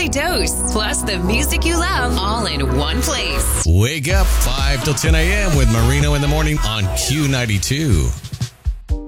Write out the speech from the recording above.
dose. Plus the music you love all in one place. Wake up 5 till 10 a.m. with Marino in the morning on Q92.